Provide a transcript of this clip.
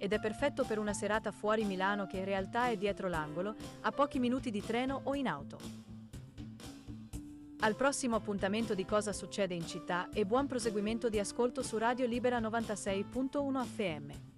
ed è perfetto per una serata fuori Milano che in realtà è dietro l'angolo, a pochi minuti di treno o in auto. Al prossimo appuntamento di Cosa succede in città e buon proseguimento di ascolto su Radio Libera 96.1 FM.